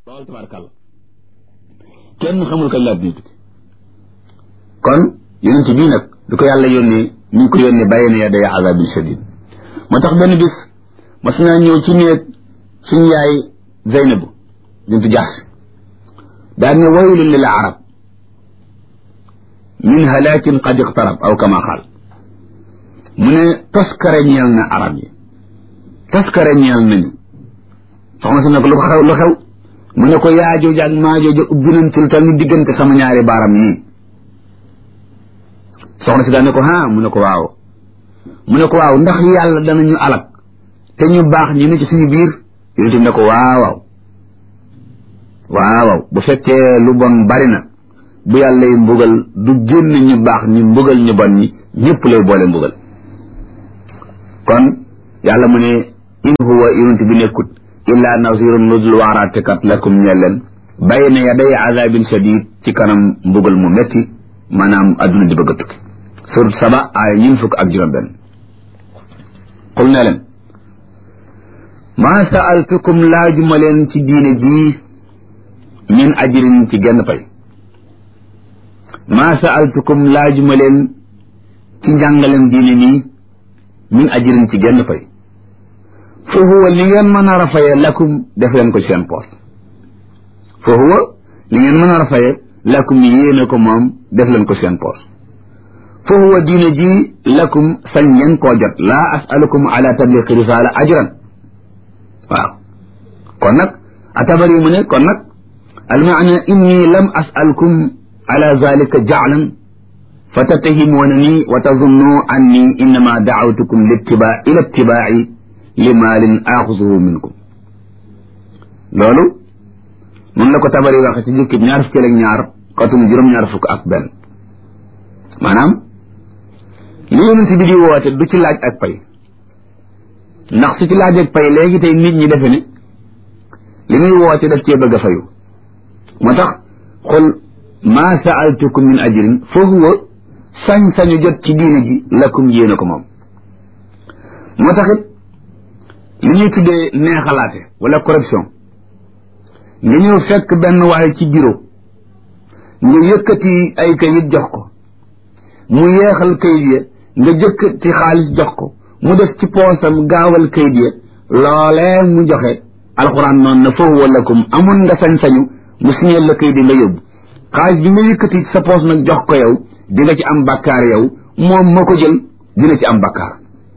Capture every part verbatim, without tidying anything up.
loolu tabarakàlla kenn xamul kañ laa dina tukki kon yonent bii nag du ko yàlla yónnee mi ngi ko yónnee bàyyi na yaday azabin shadid moo tax benn bis mas naa ñëw ci néeg suñu yaay Zeynabu bintu Jahsh daal ne waylun lil arab min halakin qad iqtarab aw kama qaal mu ne toskare ñeel na arab yi toskare ñeel nañu soxna si ne ko lu xew lu xew mu ne ko yaajooja ak maajooja ubbi nañ ci lu tal ni diggante sama ñaari baaram yii soxna si daal ne ko ah mu ne ko waaw mu ne ko waaw ndax yàlla danañu alak te ñu baax ñi ne ci suñu biir yonent ne ko waaw waaw waaw bu fekkee lu bon bari na bu yàlla yi mbugal du génn ñu baax ñi mbugal ñu bon ñi ñëpp lay boole mbugal kon yàlla mu ne in huwa yonent bi nekkut illaa nazirun nudul waaraatekat lakum ñeel leen bayna yaday azabin shadid ci kanam mbugal mu metti maanaam adduna di bëgg a tukki surat saba aaya ñin fukk ak juróom benn xul ne leen maa saaltukum laajuma leen ci diine jii min ajrin ci genn pay maa saaltukum laajuma leen ci njàngalem diine nii min ajrin ci genn pay fa huwa li ngeen mën a rafaye lakum def leen ko seen poos fa huwa li ngeen mën a rafaye lakum yéene ko moom def leen ko seen poos fa huwa diine ji lakum sañ ngeen koo jot laa asalukum ala tabliqi risala ajran waaw kon nag atabari mu ne kon nag almaana inni lam asalkum ala zalika jaclan fa tattahimuunani wa tazunnu anni innama dacawtukum littiba ila ittibaaci li maalin axusuhu minkum loolu mun la ko tabari waxe ci jukkib ñaar fukki ak ñaar xatum juróom-ñaar fukk ak benn maanaam li yonent bi di woote du ci laaj ak pay ndax su ci laaj ak pay léegi tey nit ñi defe ne li muy woote daf cee bëgg a fayu moo tax xul maa saaltukum min ajrin fa huwa sañ-sañu jot ci diine ji lakum yéene ko moom moo taxit li ñuy tuddee neexalaate wala corruption nga ñëw fekk benn waaye ci bureau nga yëkkati ay kayit jox ko mu yeexal kayit ya nga jëkkati xaalis jox ko mu def ci poosam gaawal kayit ya loolee mu joxe alxuraan noonu na foofu wala kum amoon nga sañ-sañu mu signeel la kayit yi nga yóbbu xaalis bi nga yëkkati sa poos nag jox ko yow di nga ci am bakkaar yow moom moo ko jël dina ci am bakkaar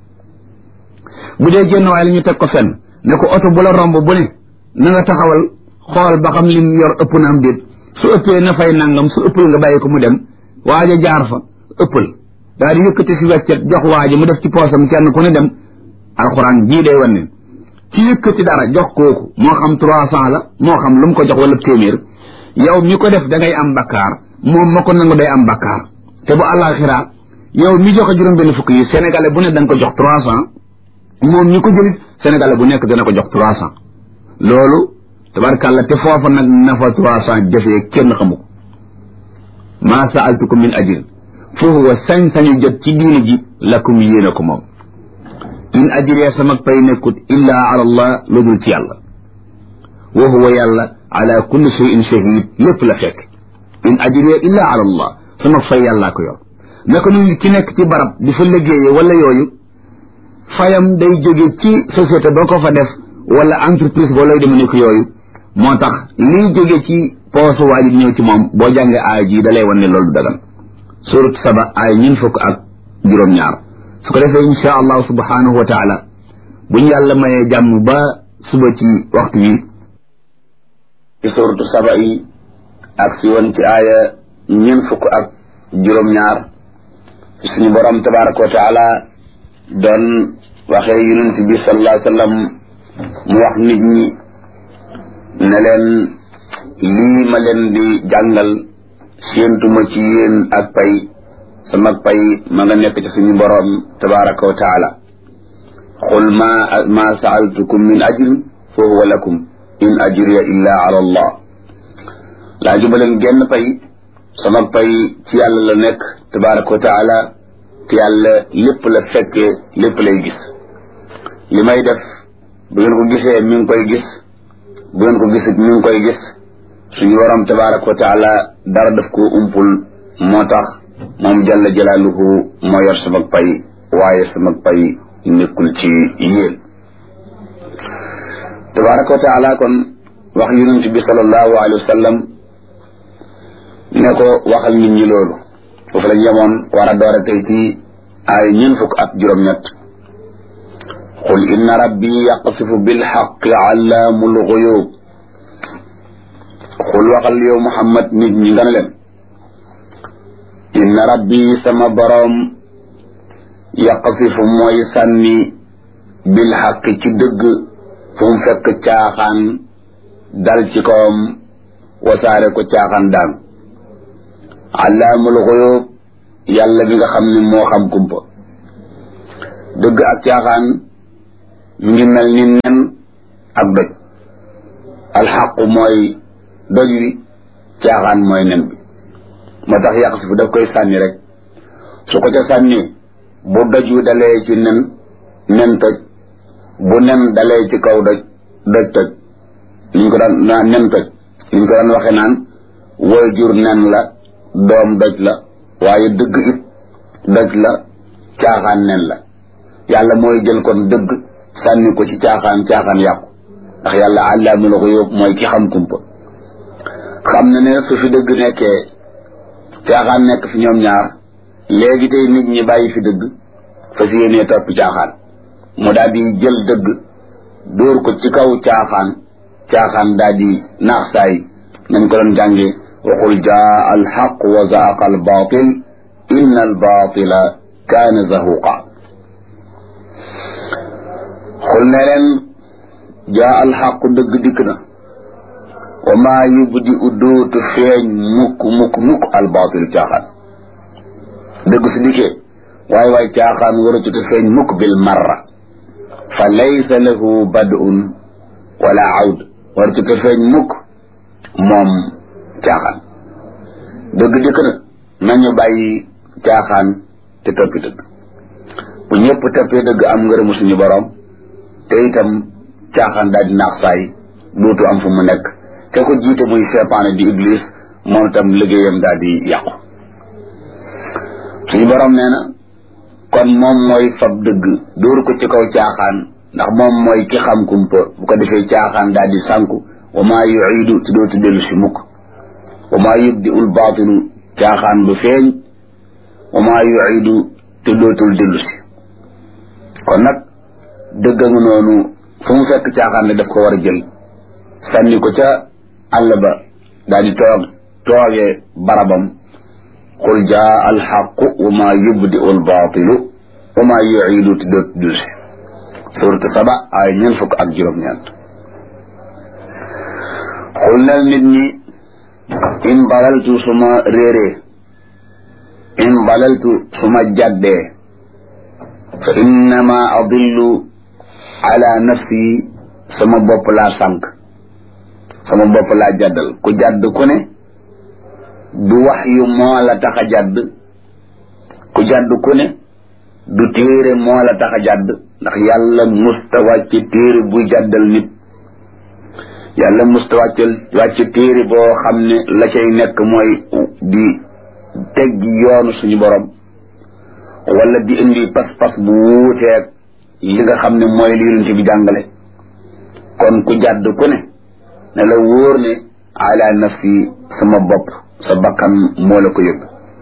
bu dee génn waaye la ñu teg ko fenn ne ko oto bu la romb bu ne na nga taxawal xool ba xam lim yor ëpp na am déet su ëppee na fay nangam su ëppal nga bàyyi ko mu dem waaja jaar fa ëppal daal di yëkkati si weccet jox waaja mu def ci poosam kenn ku ne dem alxuraan jii day wan ne ci yëkkati dara jox kooku moo xam trois cent la moo xam lu mu ko jox wala téeméer yow mi ko def da ngay am bakkaar moom ma ko nangu day am bakkaar te bu àllaaxira yow mi joxe juróom benn fukk yi sénégalais bu ne da nga ko jox trois cent moom ñi ko jëlit sénégalais bu nekk dana ko jox trois cent loolu tabarkàlla te foofa nag na fa trois cent jafee kenn xamu ko maa saaltukum min ajrin fa huwa sañ-sañu jot ci diine ji lakum yéene ko moom in ajriya sama pay nekkut illaa ala allah lu dul ci yàlla wa huwa yàlla ala kulli shay'in shahid lépp la fekk in ajriya illaa ala allah sama fay yàllaa ko yor naka nu ki nekk ci barab di fa liggéeye wala yooyu fayam day jóge ci société boo ko fa def wala entreprise boo lay dem ne ko yooyu moo tax liy jóge ci poosu waa ji ñëw ci moom boo jàngee aaya ji da lay wan ne loolu du dagan surat saba aaya ñun fukk ak juróom-ñaar su ko defee insha allahu subhanahu wa taala buñ yàlla mayee jàmm ba suba ci waxtu wi ci suratu saba yi ak si woon ci aaya ñun fukk ak juróom-ñaar suñu borom tabaraka wa taala doon waxee yonent bi sallallahu alayhi wa sallam mu wax nit ñi ne leen lii ma leen di jàngal séentuma ci yéen ak pay sama pay ma nga nekk ci suñu borom tabaraka wa taala qul ma ma saaltukum min ajrin fa huwa lakum in ajriya illa ala allah laajuma leen genn pay sama pay ci yàlla la nekk tabaraka wa taala te yàlla lépp la fekkee lépp lay gis li may def bu ngeen ko gisee mi ngi koy gis bu ngeen ko gisit ñu ngi koy gis suñu borom tabaraka wa taala dara daf ko umpul moo tax moom jalla jalaaluhu moo yor sama pay waaye sama pay nekkul ci yéen tabaraka wa taala kon wax yonent bi sallallahu alayhi wa sallam ne ko waxal nit ñi loolu foofu lañ yemoon war a door a tey ci ay ñeent fukk ak juróom-ñett qul inna rabbi yaqsifu bilxaqi allaamul guyub qul waxal yow Muhammad nit ñi nga ne leen inna rabbi sama boroom yaqsifu mooy sànni bilxaqi ci dëgg fu mu fekk caaxaan dal ci kawam wasaare ko caaxaan daan allaamul guyub yàlla bi nga xam ne moo xam kumpa dëgg ak caaxaan mi ngi mel ni nen ak doj alxaqu mooy doj wi caaxaan mooy nen bi moo tax yàq si fu daf koy sànni rek su ko ca sànni bu doj wi dalee ci nen nen toj bu nen dalee ci kaw doj doj toj niñ ko daan naan nen toj niñ ko daan waxe naan woy jur nen la doom doj la waaye dëgg it doj la caaxaan nen la yàlla mooy jël kon dëgg sànni ko ci caaxaan caaxaan yàqu ndax yàlla allaamul ghuyub mooy ki xam kumpa xam na ne su fi dëgg nekkee caaxaan nekk fi ñoom ñaar léegi tey nit ñi bàyyi fi dëgg fas yéenee topp caaxaan mu daal di jël dëgg dóor ko ci kaw caaxaan caaxaan daal di naax saay nañ ko doon jàngee waxul jaa alxaq wa zaaqa albaatil inna albaatila kaana zahuqa xul ne leen jaa alxaqu dëgg dikk na wa maa yubdi u dootu feeñ mukk mukk mukk albaatil caaxaan dëgg si dikkee waay waay caaxaan waratu te feeñ mukk bil marra fa laysa lahu bad'un wala awd waratu te feeñ mukk moom caaxaan dëgg dikk na nañu bàyyi caaxaan te toppi dëgg bu ñëpp toppee dëgg am ngërëmu suñu borom te itam caaxaan daal di naax saay dootu am fu mu nekk te ko jiite muy seytaane di iblis moom itam liggéeyam daal di yàqu suñu borom nee na kon moom mooy fab dëgg dóor ko ci kaw caaxaan ndax moom mooy ki xam kumpa bu ko defee caaxaan daal di sànku wa maa yuidu te dootu dellu si mukk wa maa yubdi ul baatilu caaxaan bu feeñ wa maa yuidu te dootul dellu si kon nag dëgg nga noonu fu mu fekk caaxaan ne daf ko war a jël sànni ko ca àll ba daal di toog toogee barabam qul jaa alxaqu wa maa yubdi ul baatilu wa maa yuidu te dootul dellu si suuratu saba ay ñeent fukk ak juróom-ñeent xul nel nit ñi in balaltu suma réeree in balaltu suma jàddee fa innama adillu ala nafsi sama bopp laa sànq sama bopp laa jàddal ku jàdd ku ne du wax yu moo la tax a jàdd ku jàdd ku ne du téere moo la tax a jàdd ndax yàlla musta wàcc téere buy jàddal nit yàlla musta wàccal wàcc téere boo xam ne la cay nekk mooy di teggi yoonu suñu borom wala di indi pas-pas bu wuuteeg li nga xam ne mooy li yonent bi jàngale kon ku jàdd ku ne ne la wóor ne ala nafsi sama bopp sa bakkan moo la ko yëg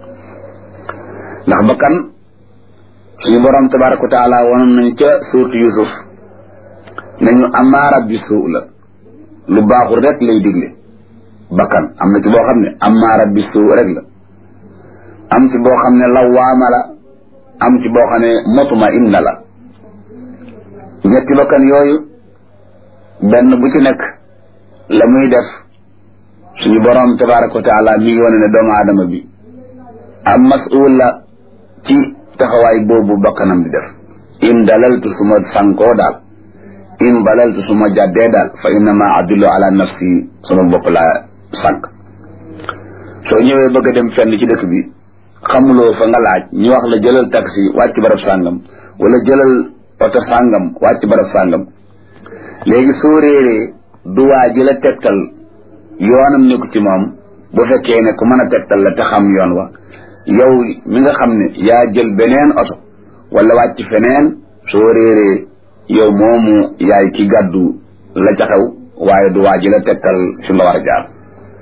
ndax bakkan suñu borom tabaraka wa taala wanoon nañ ca suurtu Yusuf nañu amaara bi suu la lu baaxul rek lay digle bakkan am na ci boo xam ne amaara bi suu rek la am ci boo xam ne lawaama la am ci boo xam ne mutma inna la ñetti bakkan yooyu benn bu ci nekk la muy def suñu borom tabaraka wa taala mi ngi wane ne doomu aadama bi am mas'ul la ci taxawaay boobu bakkanam di def in dalaltu suma sankoo daal in balaltu suma jàddee daal fa innama adillu ala nafsi sama bopp laa sànq soo ñëwee bëgg a dem fenn ci dëkk bi xamuloo fa nga laaj ñu wax la jëlal taxi wàcc barab sàngam wala jëlal oto sàngam wàcc barab sàngam léegi soo réeree du waa ji la tegtal yoonam nekku ci moom bu fekkee ne ku mën a tegtal la te xam yoon wa yow mi nga xam ne yaa jël beneen oto wala wàcc feneen soo réeree yow moomu yaay ki gàddu la ca xew waaye du waa ji la tegtal fi nga war a jaar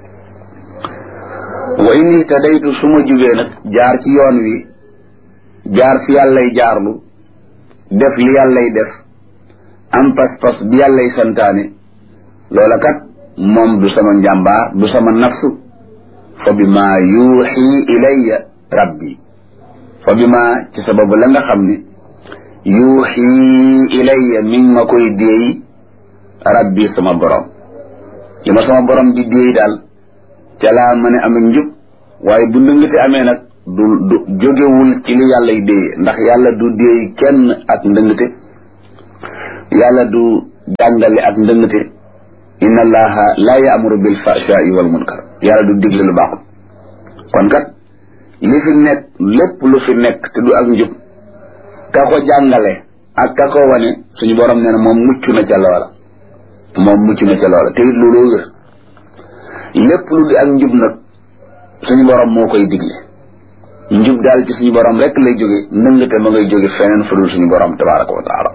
wa in ihtadaytu su ma jubee nag jaar ci yoon wi jaar fi yàllay jaarlu def li yàllay def am pas-pas bi yàllay santaane loola kat moom du sama njàmbaar du sama nafsu fa bi ma yuuxi ilayya rabbi fa bi ma ci sababu la nga xam ne yuuxi ilayya mi ngi ma koy déey rabbi sama borom li ma sama borom di déey daal ca laa mën a amee njub waaye bu ndëngate amee nag du du jógewul ci li yàlla y déey ndax yàlla du déey kenn ak ndëngate yàlla du jàngale ak ndëngate inna allaha la yaamuru bil fahshaai wal munkar yàlla du digle lu baaxul kon kat li fi nekk lépp lu fi nekk te du ak njub ka ko jàngale ak ka ko wane suñu borom nee na moom mucc na ca loola moom mucc na ca loola te it lu loo wér lépp lu di ak njub nag suñu borom moo koy digle njub daal ci suñu borom rek lay jóge ndëngate ma ngay jóge feneen fu dul suñu borom tabaraka wa taala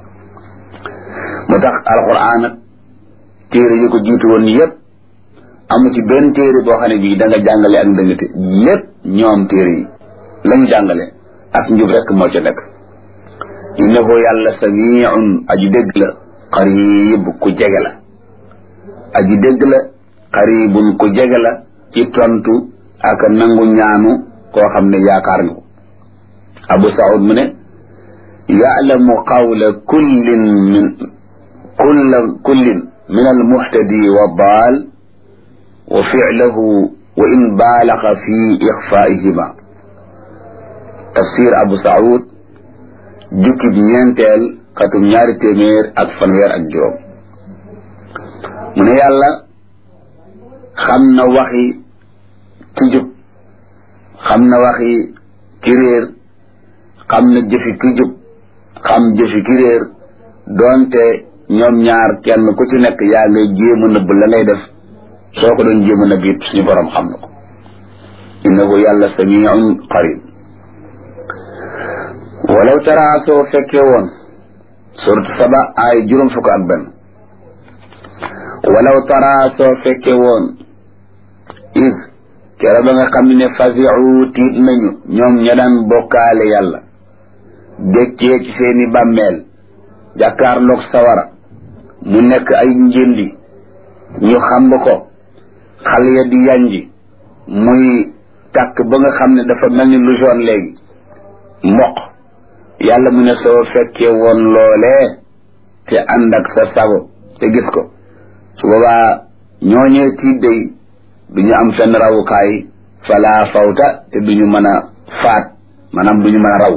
moo tax alquran ak téere yi ko jiitu woon yépp amu ci benn téere boo xam ne bii da nga jàngale ak ndëngate lépp ñoom téere yi lañu jàngale ak njub rek moo ca nekk innahu yàlla samiun aji dégg la qarib ku jege la aji dégg la qaribun ku jege la ci tontu ak nangu ñaanu koo xam ne yaakaar nga ko Abu Saoud mu ne ya'lamu qawla kullin min kulla kullin min almuhtadi wa daal wa fi'lahu wa in baalaga fi ixfaa'ihima tafsir Abu Saoud jukkib ñeenteel xatum ñaari téeméer ak fanweer ak juróom mu ne yàlla xam na waxi ci jub xam na waxi ki réer xam na jëfi ki jub xam jëfi ki réer doonte ñoom ñaar kenn ku ci nekk yaa ngay jéem a nëbb la ngay def soo ko doon jéem a nëbb it suñu borom xam na ko innahu yàlla samiun qarib walaw tara soo fekkee woon suratu saba ay juróom fukk ak benn walaw tara soo fekkee woon is kera ba nga xam ne fasiu tiit nañu ñoom ña daan bokkaale yàlla dékkee ci seeni bàmmeel jàkkaarloog sawara mu nekk ay njëndi ñu xamb ko xal ya di yanji muy tàkk ba nga xam ne dafa mel ni lu jaune léegi mboq yàlla mu ne soo fekkee woon loolee te ànd ak sa sago te gis ko su boobaa ñooñee tiit day duñu am fenn rawukaay fala fawta te duñu mën a faat maanaam duñu mën a raw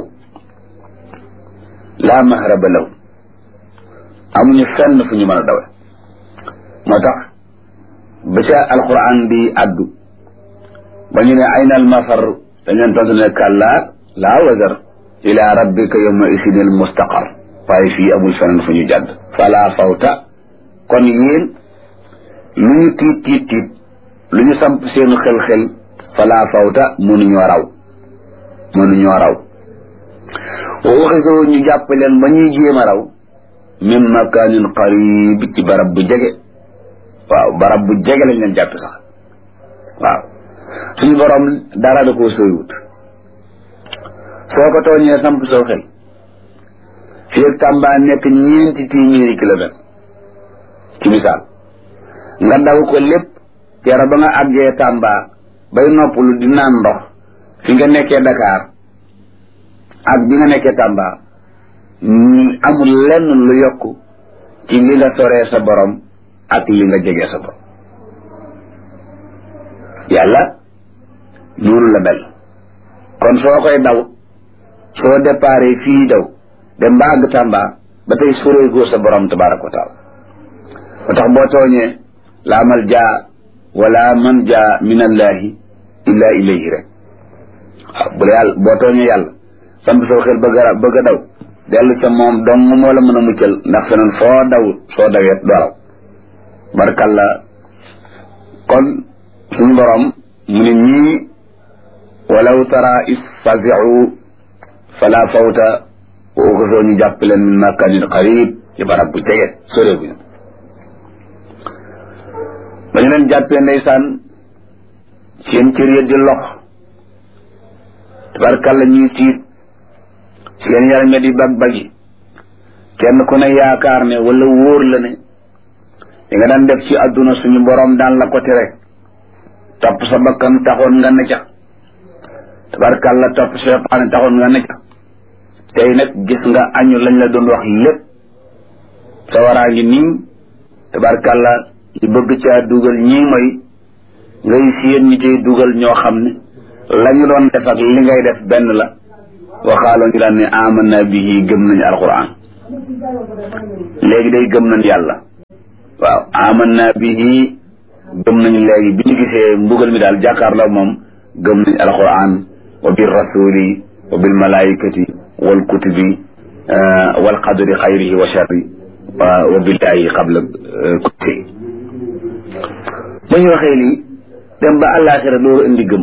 laa mahraba law amuñu fenn fu ñu mën a dawe moo tax ba ca alquran di addu ba ñu ne ayna al mafar dañ leen tontu ne kàllaa laa wazar ila rabbika yawma isin al mustaqar waaye fii amul feneen fu ñu jàdd fala fawta kon yéen lu ñu tiit tiit tiit lu ñu samp seenu xel-xel fala fawta mënuñoo raw mënuñoo raw wa uxisoo ñu jàpp leen ba ñuy jéem a raw min makanin qarib ci barab bu jege waaw barab bu jege lañ leen jàpp sax waaw suñu borom dara da koo sooywut soo ko tooñee samp soo xel fii ak Tamba nekk ñeenti téeméeri kilomètre ci misaal nga daw ko lépp kera ba nga àggee Tamba bay noppalu di naan ndox fi nga nekkee Dakar ak bi nga nekkee Tamba amul lenn lu yokku ci li nga soree sa borom ak li nga jegee sa borom yàlla noonu la mel kon soo koy daw soo déparé fii daw dem ba àgg Tamba ba tey soreegoo sa borom tabaraka wa taala ba tax boo tooñee laa mal jaa wala man jaa min allahi illa ilayhi rek waaw bu la yàlla boo tooñee yàlla samp soo xel bëgg a bëgg a daw dellu ca moom dong moo la mën a muccal ndax feneen foo daw soo dawee doo raw barkalla kon suñu borom mu ne ñii walaw tara is fazi'u fala fawta wa uxisoo ñu jàpp leen min makanin qarib ci barab bu jege sore bu ñu dañu leen jàppee ndeysaan seen cër ya di lox tabarkalla ñuy tiit seen yaram ya di bag-bagi kenn ku ne yaakaar ne wala wóor la ne li nga daan def ci àdduna suñu borom daan la ko tere topp sa bakkan taxoon nga ne ca tabarkalla topp seytaane taxoon nga ne ca tey nag gis nga añu lañ la doon wax lépp sa waraa ngi nii tabarkalla ñu bëgg caa dugal ñii mooy ngay siyeen ñi cay dugal ñoo xam ne la ñu doon def ak li ngay def benn la waxaaloo ñu daan ne amanna bihi gëm nañu alquran léegi day gëm nañ yàlla waaw amanna bihi gëm nañ léegi bi ñu gisee mbugal mi daal jàkkaarloo moom gëm nañ alquran wa bil rasuli wa bil malaikati wal kutubi wal qadri xayrihi wa sharri wa billahi qabla kuti ba ñu waxee lii dem ba àllaaxira doo indi gëm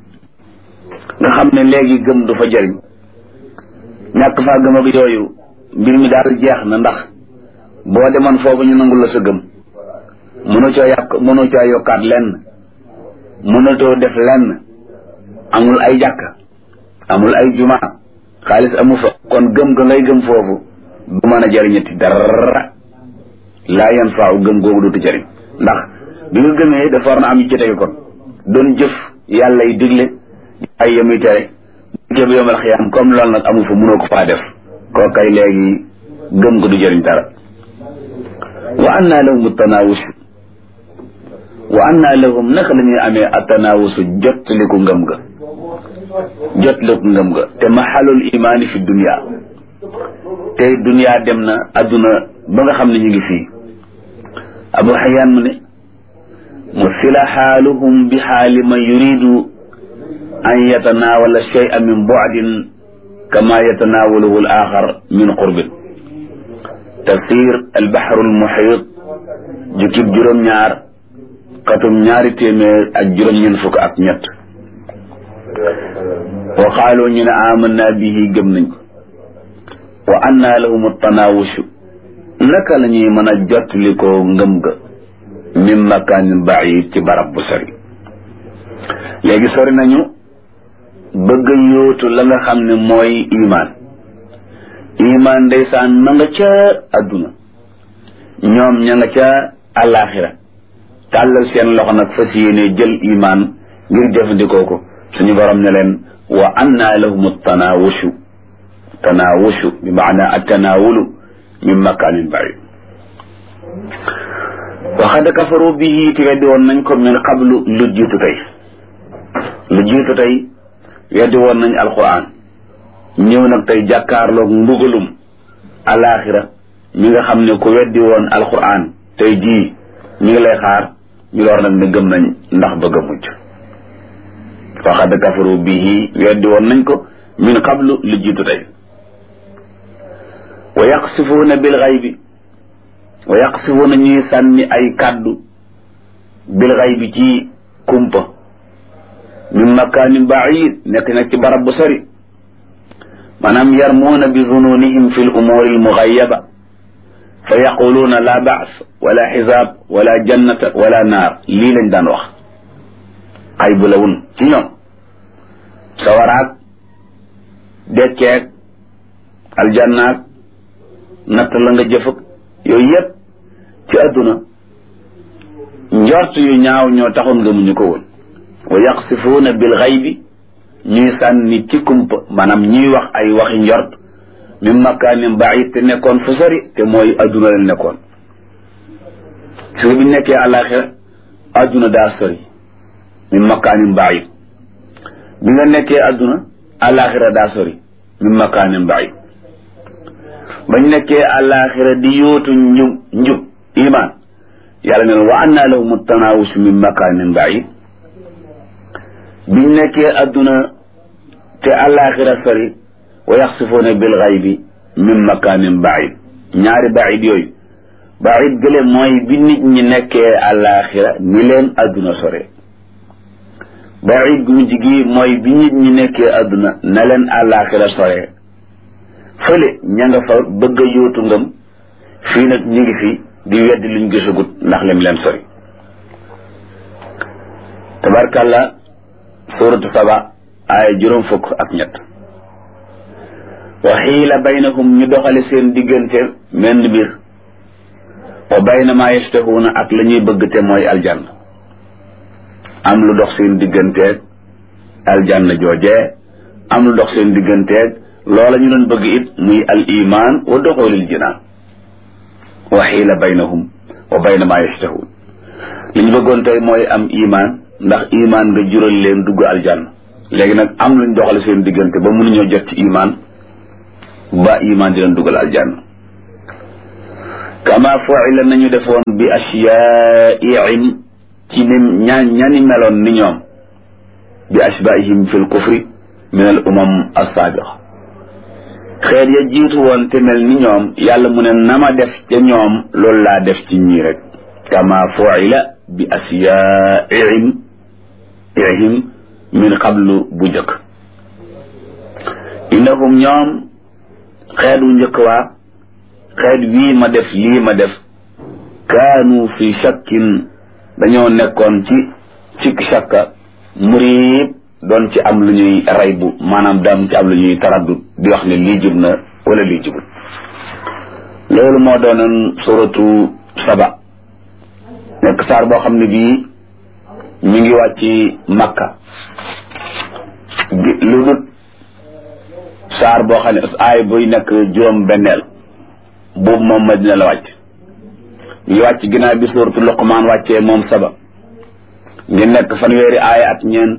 nga xam ne léegi gëm du fa jëriñ ñàkk faa gëm ak yooyu mbir mi daal jeex na ndax boo demoon foofu ñu nangul la sa gëm mënu coo yàq mënu coo yokkaat lenn mënatoo def lenn amul ay jàkka amul ay juma xaalis amu fa kon gëm ga ngay gëm foofu du mën a jëriñati dara laa yan faaw gëm googu dootu jëriñ ndax bi nga gëmee dafa war na am yu ci tege kon doon jëf yàlla yi digle ay yemuy tere bu ba yomal xiyaam comme loolu nag amu fa mënoo ko faa def koo kay léegi gëm ko du jëriñ dara wa anna lahum tanawusu wa anna lahum naka la ñuy amee atanawusu jottaliku ngëm ga jottaliku ngëm ga te mahalul imaani fi dunia tey dunia dem na adduna ba nga xam ne ñu ngi fii abu xayaan mu ne musila xaaluhum bi xaali man yuridu an yatanawala shay'an min bu'din kama yatanawaluhu al axar min qurbin tafsir al baxru al muxiit jukib juróom-ñaar xatum ñaari téeméer ak juróom-ñeent fukk ak ñett wa xaaloo ñu ne amanna bihi gëm nañ ko wa anna lahum tanawushu naka la ñuy mën a jottali ko ngëm ga min makanin baid ci barab bu sori léegi sori nañu bëgg a yóotu la nga xam ne mooy iman iman ndeysaan ma nga ca adduna ñoom ña nga ca àllaaxira tàllal seen loxo nag fas yéene jël iman ngir jëfandikoo ko suñu borom ne leen wa anna lahum tanawushu tanawushu bi maana attanawulu min makanin baid waxad kafaru bihi te weddi woon nañ ko min qablu lu jiitu tey lu jiitu tey weddi woon nañ alquran ñëw nag tey jàkkaarloog mbugalum alaxira mi nga xam ne ku weddi woon alquran tey jii mi ngi lay xaar ñu door nag ne gëm nañ ndax bëgg a mucc waxad kafaru bihi weddi woon nañ ko min qablu lu jiitu tey wa yaqsifuuna bil ghaybi wa yaqsifuuna ñuy sànni ay kàddu bil ghaybi ci kumpa min makaanin baid nekk nag ci barab bu sori maanaam yarmuuna bi zununihim fi l umuuri al mughayyaba fa yaquluuna la baas wala xisaab wala jannata wala naar lii lañ daan wax xay bu la wun ci ñoom sawaraak dekkeek aljannaak natt la nga jëfëg yooyu yëpp ci adduna njort yu ñaaw ñoo taxoon gëmuñu ko woon wa yaqsifuuna bil ghaybi ñuy sànni ci kumpa maanaam ñuy wax ay waxi njort min makaanin baid te nekkoon fu sori te mooy adduna la nekkoon su nga bi nekkee àllaaxira adduna daa sori min makaanin baid bi nga nekkee adduna àllaaxira daa sori min makaanin baid bañ nekkee àllaaxira di yóotu njub njub iman yàlla ne wa anna lahum tanawusu min makaanin baid biñ nekkee adduna te àllaaxira sori wa yaxsifuuna bil ghaybi min makaanin baid ñaari baid yooyu baid gële mooy bi nit ñi nekkee àllaaxira ni leen adduna sore baid gu mujj gi mooy bi nit ñi nekkee adduna na leen àllaaxira sore fële ña nga fa bëgg a yóotu ngëm fii nag ñu ngi fi di weddi luñ gisagut ndax lim leen sori tabarkàlla suuratu saba aaya juróom fukk ak ñett wa xiila baynahum ñu doxale seen diggante menn mbir wa bayna maa yastahuuna ak la ñuy bëgg te mooy aljanna am lu dox seen digganteeg aljanna joojee am lu dox seen digganteeg loola ñu doon bëgg it muy al iman wa duxulil jinaan wa xiila baynahum wa bayna maa yastahuun li ñu bëggoon tey mooy am iman ndax iman nga jural leen dugg aljanna léegi nag am luñ doxale seen diggante ba mënuñoo jot ci iman ba iman di leen dugal aljanna kama fu'ila nañu defoon bi ashya'ihim ci ni ñaan ñani meloon ni ñoom bi ashba'ihim fil kufri min al umam as-sabiqa xeet ya jiitu woon te mel ni ñoom yàlla mu ne nama def ca ñoom loolu laa def ci ñii rek kama fu'ila bi ashya'ihim ihim min qablu bu njëkk innahum ñoom xeet wu njëkk waa xeet wii ma def lii ma def kaanu fi shakkin dañoo nekkoon ci sikk shakka muriib doon ci am lu ñuy raybu maanaam daam ci am lu ñuy taraddud di wax ne lii jub na wala lii jubul loolu moo doonoon suratu saba nekk saar boo xam ne bii mi ngi wàcc makka lu dut saar boo xam ne aay buy nekk juróom benneel boobu moom madina la wàcc ngi wàcc ginnaaw bi suuratu luqmaan wàccee moom saba ngi nekk fanweeri aaya ak ñeent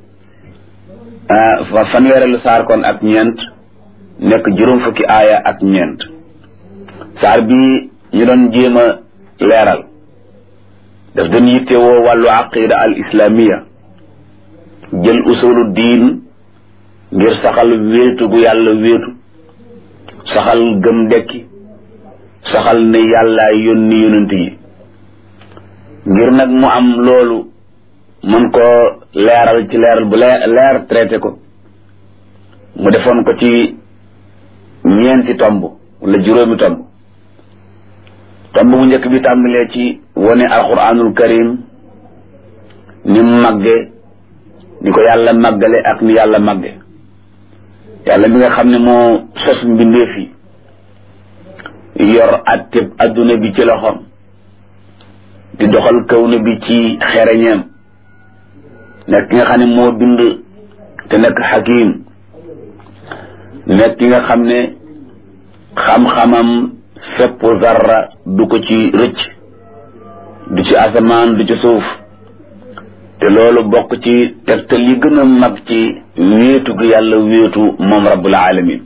fanweerelu saar kon ak ñeent nekk juróom fukki aaya ak ñeent saar bi ñu doon jéem a leeral daf doon yitte woo wàllu aqida al islamiya jël usulu diin ngir saxal wéetu gu yàlla wéetu saxal gëm dekki saxal ne yàlla yónni yonent yi ngir nag mu am loolu mën ko leeral ci leeral bu leer traité ko mu defoon ko ci ñeenti tomb wala juróomi tomb tomb bu njëkk bi tàmbalee ci wone alquranul karim ni mu màgge ni ko yàlla màggale ak ni yàlla màgge yàlla mi nga xam ne moo sos mbindeef yi yor atteb adduna bi ci loxoom di doxal kawna bi ci xereñeem nekk ki nga xam ne moo bind te nekk xakim nekk ki nga xam ne xam-xamam fépp zarra du ko ci rëcc du ci asamaan du ci suuf te loolu bokk ci tegtal yi gën a mag ci wéetu gi yàlla wéetu moom rabbul alamin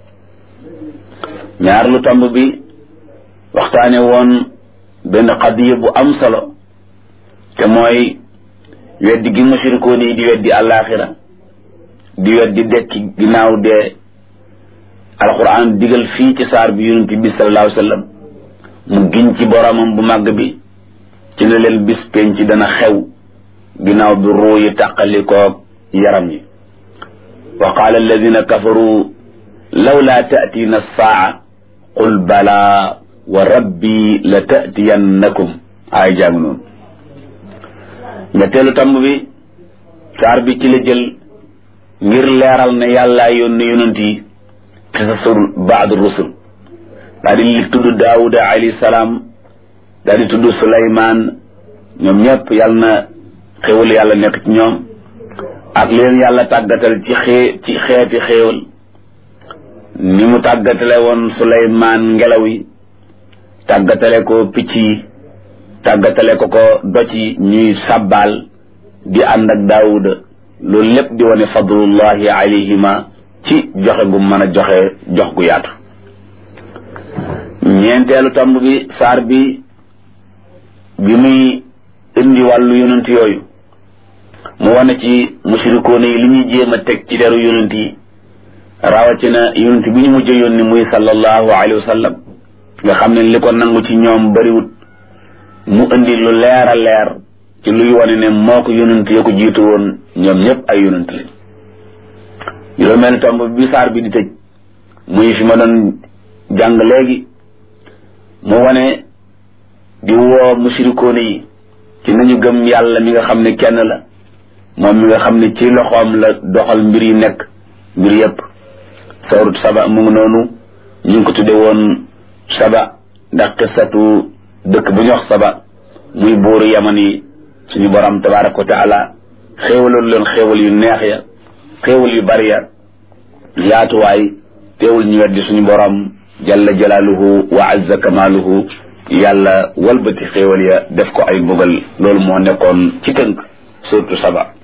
ñaar lu tomb bi waxtaane woon benn xadiya bu am solo te mooy weddi gi mushrikoon yi di weddi àllaaxira di weddi dekki ginnaaw dee alquran digal fii ci saar bi yonent bi sallallahu alayhi wa sallam mu giñ ci boromam bu màgg bi ci ne leen bis penc dana xew ginnaaw bi ruu yi tàqalikoog yaram yi wa qaala alladina kafaru lawla ta'tina as-saa qul bala wa rabbi la ta'tiyannakum ay jàng noonu ñetteelu tamb bi saar bi ci la jël ngir leeral ne yàlla yónni yonent yi qisasul baadu rusul daal di li tudd daawuda alayhi salaam daal di tudd suleymaan ñoom ñëpp yàlla na xéwal yàlla nekk ci ñoom ak leen yàlla tàggatal ci xee ci xeeti xéewal ni mu tàggatale woon suleymaan ngelaw yi tàggatale ko picc yi tàggatale ko ko doj yi ñuy sàbbaal di ànd ak daawuda loolu lépp di wane fadlullahi alayhima ci joxe gu mën a joxe jox gu yaatu ñeenteelu tomb bi saar bi bi muy indi wàllu yonent yooyu mu wane ci mushrikoon yi li ñuy jéem a teg ci deru yonent yi rawatina yonent bi ñu mujj yónni muy sallallahu alayhi wa sallam nga xam ne li ko nangu ci ñoom bariwut mu indi lu leer a leer ci luy wane ne moo ko yonent ya ko jiitu woon ñoom ñëpp ay yonent lañ juróomeel tomb bi saar bi di tëj muy fi ma doon jàng léegi mu wane di woo musirikoone yi ci nañu gëm yàlla mi nga xam ne kenn la moom mi nga xam ne ci loxoom la doxal mbir yi nekk mbir yépp sawrut saba mu ngi noonu ñu ngi ko tudde woon saba ndax qissatu dëkk bu ñu wax saba muy buuru yaman yi suñu borom tabaraka wa taala xéewaloon leen xéewal yu neex ya xéewal yu bari ya yaatuwaay teewul ñu weddi suñu borom jalla jalaaluhu wa azza kamaaluhu yàlla walbati xéewal ya def ko ay mbugal loolu moo nekkoon ci tënk surtout saba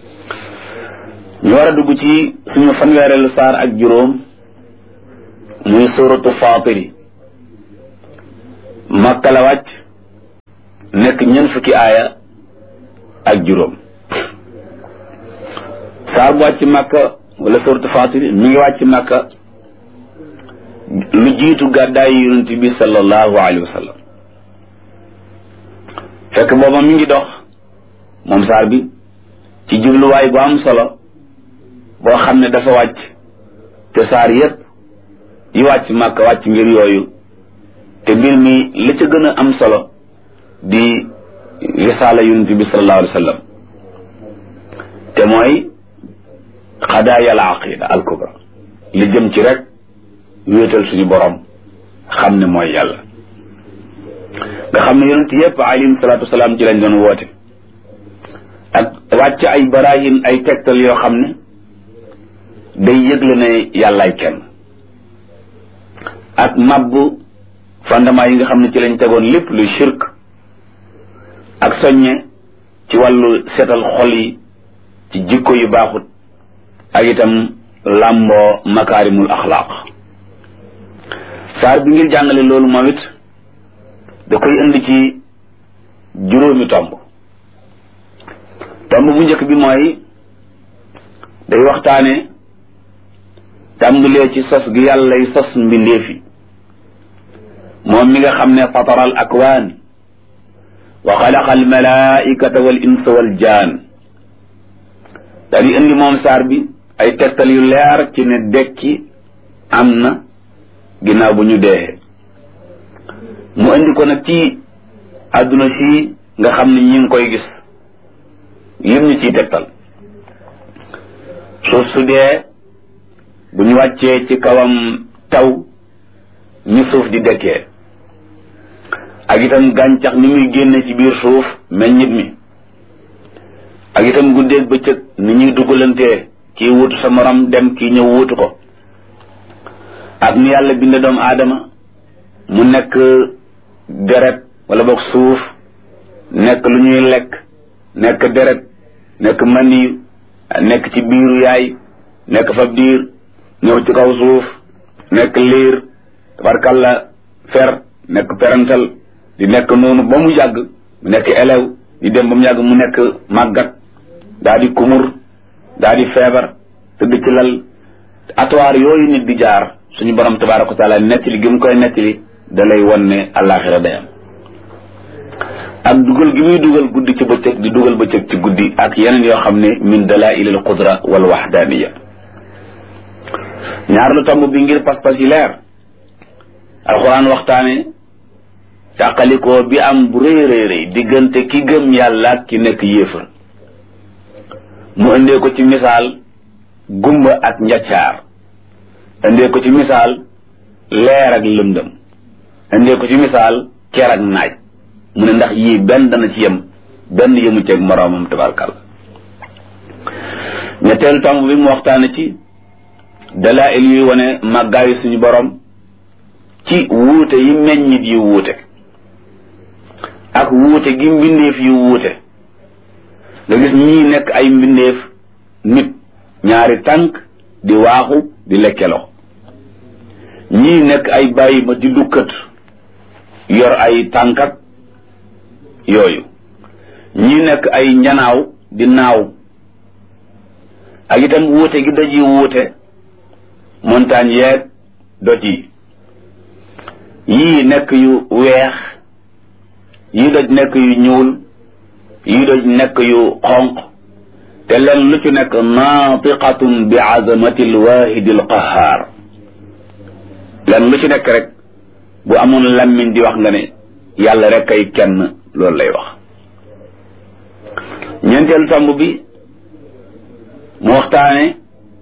ñu war a dugg ci suñu fanweereelu saar ak juróom muy suratu faatiri makka la wàcc nekk ñeent fukki aaya ak juróom saar bu wàcc makka wala suratu faatiri mi ngi wàcc makka lu jiitu gàddaay yonent bi sallallahu alayhi wa sallam fekk booba mi ngi dox moom saar bi ci jubluwaay bu am solo boo xam ne dafa wàcc te saar yépp yi wàcc makka wàcc ngir yooyu te mbir mi li ca gën a am solo di risaala yonent bi sallallahu alayhi wa sallam te mooy xadaaya al aqida al kubra li jëm ci rek wéetal suñu borom xam ne mooy yàlla nga xam ne yonent yépp alayhim salaatu wasalaam ci lañ doon woote ak wàcc ay barahin ay tegtal yoo xam ne day yëgle ne yàllaay kenn ak mabbu fondement yi nga xam ne ci lañ tegoon lépp luy shirk ak soññe ci wàllu seetal xol yi ci jikko yu baaxut ak itam làmboo makaarimul axlaaq saar bi ngir jàngale loolu moom it da koy indi ci juróomi tomb tomb bu njëkk bi mooy day waxtaane tàmbalee ci sos gi yàllay sos mbindeefi moom mi nga xam ne fatara al akwaan wa xalaqa al malaikata wal insa wal jaan daa di indi moom saar bi ay tegtal yu leer ci ne dekki am na ginnaaw bu ñu dee mu indi ko nag ci àdduna si nga xam ne ñi ngi koy gis yëm ñu ciy tegtal suuf su dee bu ñu wàccee ci kawam taw ñu suuf di dekkee ak itam gàncax ni muy génne ci biir suuf meññit mi ak itam guddeeg bëccëg ni ñuy dugalantee kii wuutu sa morom dem kii ñëw wuutu ko ak ni yàlla binde doomu aadama mu nekk deret wala boog suuf nekk lu ñuy lekk nekk deret nekk maniyu nekk ci biiru yaay nekk fab diir ñëw ci kaw suuf nekk liir tabarkalla fer nekk perantal di nekk noonu ba mu yàgg mu nekk élève di dem ba mu yàgg mu nekk màggat daa di kumur daa di feebar tëdd ci lal atuwaar yooyu nit di jaar suñu borom tabaraka wa taala nettali gi mu koy nettali da lay won ne àllaaxira day am ak dugal gi muy dugal guddi ci bëccëg di dugal bëccëg ci guddi ak yeneen yoo xam ne min dalaa'il al qudra wal wahdaniya ñaar lu tomb bi ngir pas-pas yi leer alxuraan waxtaane tàqalikoo bi am bu rëy rëy rëy diggante ki gëm yàlla ak ki nekk yéefar mu indee ko ci misaal gumba ak njaccaar indee ko ci misaal leer ak lëndëm indee ko ci misaal ker ak naaj mu ne ndax yii benn dana ci yem benn yemu ceeg moroomam tabarkal ñetteelu tomb bi mu waxtaane ci dalaa'il yuy wane màggaayu suñu borom ci wuute yi meññit yu wuute ak wuute gi mbindeef yu wuute nga gis ñii nekk ay mbindeef nit ñaari tànk di waaxu di lekkeloo ñii nekk ay bàyyi ma di dukkat yor ay tànkat yooyu ñii nekk ay njanaaw di naaw ak itam wuute gi daj yi wuute montagne yeeg doj yi yii nekk yu weex yii doj nekk yu ñuul yii doj nekk yu xonq te leen lu ci nekk naatiqatun bi azamati alwaahidi alqahaar leen lu ci nekk rek bu amoon lammiñ di wax nga ne yàlla rek ay kenn loolu lay wax. ñeenteelu tomb bi mu waxtaane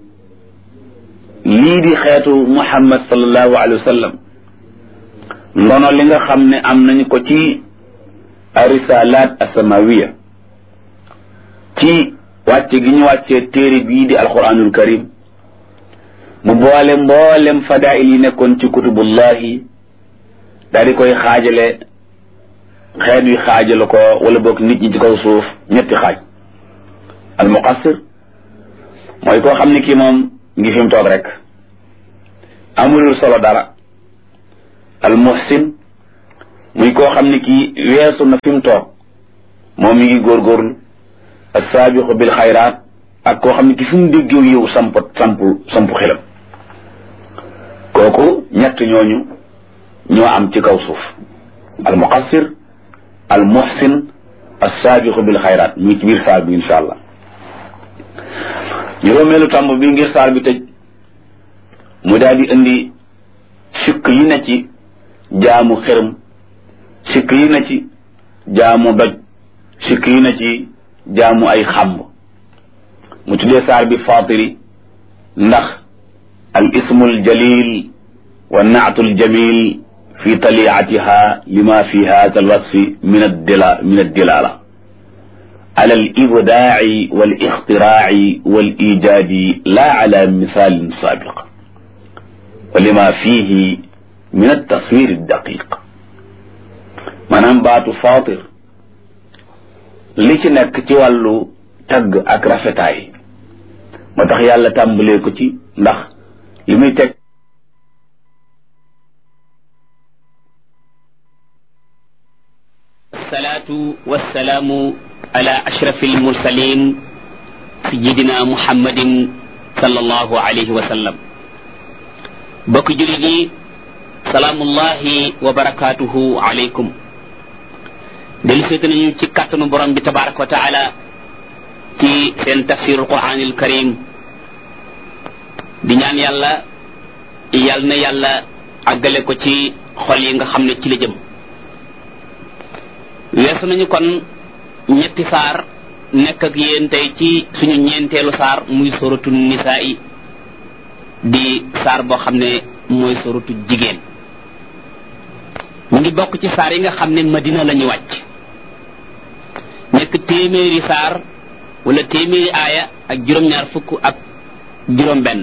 lii di xeetu muhammad sallallahu alayhi wa sallam ndono li nga xam ne am nañu ko ci arisalaat asamawiya ci wàcce gi ñu wàccee téere bii di alquranul karim mu boole mboolem fadail yi nekkoon ci kutubullahi daal di koy xaajale xeet wi xaajale ko wala boog nit ñi ci kaw suuf ñetti xaaj. al muqassir mooy koo xam ne kii moom ngi fi mu toog rek amulul solo dara. al muhsin muy koo xam ne kii weesu na fi mu toog moom mi ngi góorgóorlu. as-saabiqu bil xayraat ak koo xam ne ki fi mu déggew yow samp samp samp xelam kooku ñett ñooñu ñoo am ci kaw suuf. al muqassir al muhsin as-saabiqu bil xayraat ñu ci biir saar bi insha allah. juróomeelu tàmb bi ngir saar bi tëj mu daal di indi sikk yi na ci jaamu xërëm sikk yi na ci jaamu doj sikk yi na ci jaamu ay xamb mu tuddee saar bi faatiri ndax al ismul jalil wa naatul jamil fi taliatiha lima fi hada al wasfi min addila min addilala ala al ibdaa'i wal ixtiraa'i wal ijaadi la ala misalin saabiq wa lima fihi min altaswir addaqiq maanaam baatu faatir li ci nekk ci wàllu tagg ak rafetaay moo tax yàlla tàmbalee ko ci ndax li muy teg salaatu wassalaamu ala ashrafi almursalin sayidina muhammadin sallallahu alayhi wa sallam bokk jullit yi salaamullahi wa barakatuhu alaykum dellu seeta nañu ci kàttanu borom bi tabaraka wa taala ci seen tafsirul quranil karim di ñaan yàlla yàlla na yàlla àggale ko ci xol yi nga xam ne ci la jëm weesu nañu kon ñetti saar nekk ak yéen tey ci suñu ñeenteelu saar muy suratu nisaa yi di saar boo xam ne mooy suratu jigéen mu ngi bokk ci saar yi nga xam ne madina la ñu wàcc nekk téeméeri saar wala téeméeri aaya ak juróom-ñaar fukk ak juróom-benn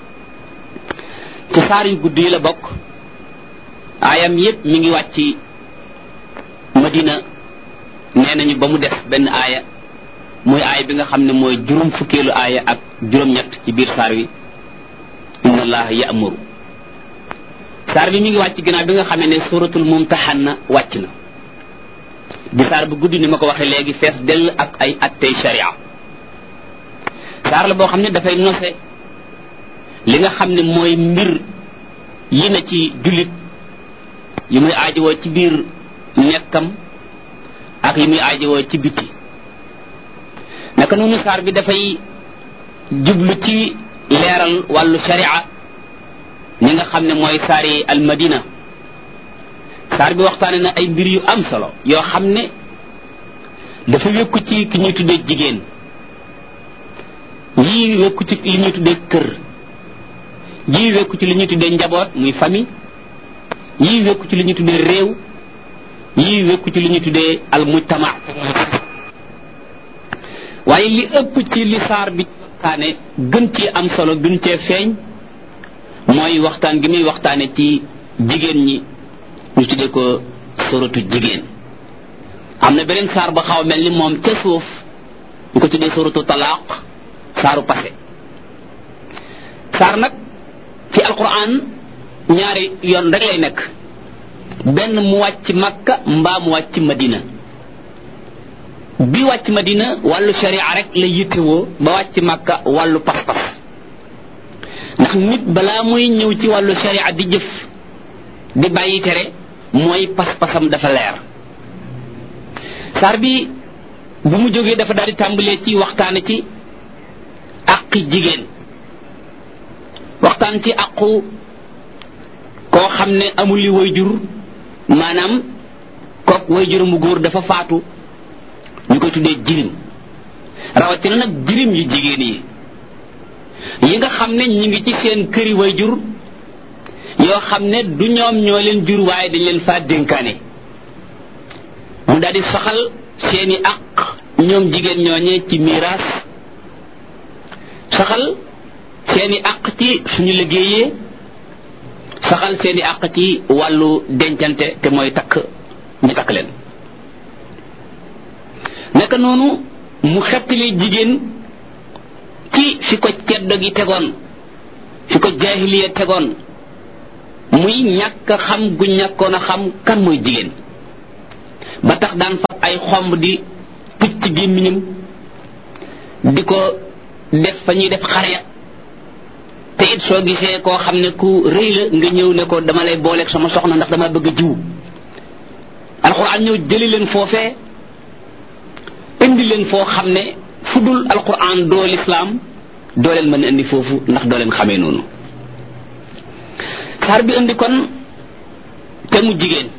ci saar yu gudd yi la bokk aayam yépp mi ngi wàcc madina nee nañu ba mu def benn aaya muy aaya bi nga xam ne mooy juróom fukkeelu aaya ak juróom-ñett ci biir saar wi inna allaha ya'muru saar bi mi ngi wàcc ginnaaw bi nga xamee ne suratul mumtahanna wàcc na di saar bu guddi ni ma ko waxee léegi fees dell ak ay attey sharia saar la boo xam ne dafay nose li nga xam ne mooy mbir yi na ci jullit yi muy aajowoo ci biir nekkam ak yi muy aajowoo ci biti naka noonu saar bi dafay jublu ci leeral wàllu sharia ñi nga xam ne mooy saari almadina saar bi waxtaane na ay mbir yu am solo yoo xam ne dafa wékku ci ki ñuy tuddee jigéen yii wékku ci li ñuy tuddee kër yii wékku ci li ñuy tuddee njaboot muy famille yii wékku ci li ñuy tuddee réew yii wékku ci li ñuy tuddee al mujtama waaye li ëpp ci li saar bi waxtaane gën ci am solo gën cee feeñ mooy waxtaan gi muy waxtaane ci jigéen ñi ñu tuddee ko suratu jigéen am na beneen saar ba xaw a mel ni moom ca suuf ñu ko tuddee suratu talaaq saaru passé saar nag ci alquran ñaari yoon rek lay nekk benn mu wàcc makka mbaa mu wàcc madina bi wàcc madina wàllu sharia rek la yittewoo ba wàcc makka wàllu pas-pas ndax nit balaa muy ñëw ci wàllu sharia di jëf di bàyyi tere mooy pas-pasam dafa leer. saar bi bu mu jógee dafa daal di tàmbalee ci waxtaane ci àqi jigéen, waxtaan ci àqu koo xam ne amul li wayjur, maanaam kook wayjur mu góor dafa faatu ñu koy tuddee jirim, rawatina nag jirim yu jigéen yi yi nga xam ne ñi ngi ci seen këri wayjur yoo xam ne du ñoom ñoo leen jur waaye dañ leen faa dénkaane. mu daal di saxal seeni àq ñoom jigéen ñooñee ci miraas, saxal seeni àq ci suñu liggéeyee, saxal seeni àq ci wàllu dencante te mooy takk ñu takk leen. naka noonu mu xettali jigéen ci fi ko ceddo gi tegoon, fi ko jaahiliya tegoon, muy ñàkk xam gu ñàkkoon a xam kan mooy jigéen, ba tax daan fab ay xomb di tëj ci gémmiñam di ko def fa ñuy def xarya. te it soo gisee koo xam ne ku rëy la nga ñëw ne ko dama lay booleeg sama soxna ndax dama bëgg a jiw, alxuraan ñëw jëli leen foofee indi leen foo xam ne fu dul alxuraan doo lislaam doo leen mën a indi foofu ndax doo leen xamee noonu. saar bi indi kon te mu jigéen